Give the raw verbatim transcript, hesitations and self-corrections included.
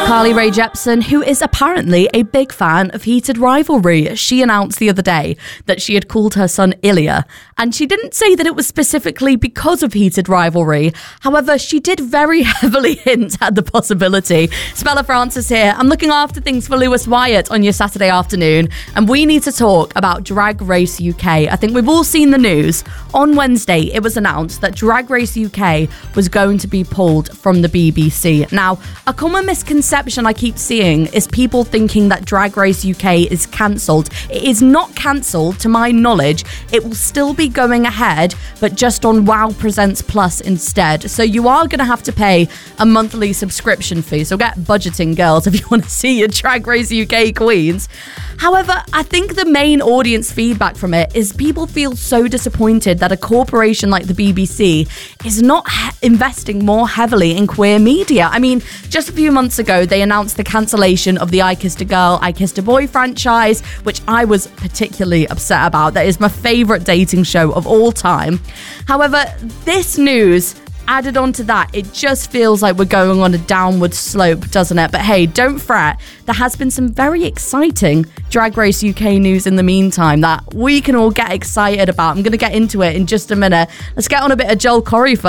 Carly Rae Jepsen, who is apparently a big fan of Heated Rivalry. She announced the other day that she had called her son Ilya, and she didn't say that it was specifically because of Heated Rivalry. However, she did very heavily hint at the possibility. It's Bella Francis here. I'm looking after things for Lewis Wyatt on your Saturday afternoon, and we need to talk about Drag Race U K. I think we've all seen the news. On Wednesday, it was announced that Drag Race U K was going to be pulled from the B B C. Now, a common misconception I keep seeing is people thinking that Drag Race U K is cancelled. It is not cancelled, to my knowledge. It will still be going ahead, but just on Wow Presents Plus instead. So you are going to have to pay a monthly subscription fee. So get budgeting, girls, if you want to see your Drag Race U K queens. However, I think the main audience feedback from it is people feel so disappointed that a corporation like the B B C is not he- investing more heavily in queer media. I mean, just a few months ago, they announced the cancellation of the I Kissed a Girl, I Kissed a Boy franchise, which I was particularly upset about. That is my favourite dating show of all time. However, this news added on to that, it just feels like we're going on a downward slope, doesn't it? But hey, don't fret. There has been some very exciting Drag Race U K news in the meantime that we can all get excited about. I'm going to get into it in just a minute. Let's get on a bit of Joel Corry first.